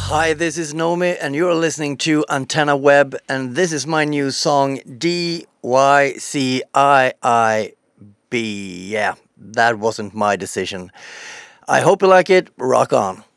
Hi, this is Nomi, and you're listening to Antenna Web, and this is my new song DYCIIB. Yeah, that wasn't my decision. I hope you like it. Rock on.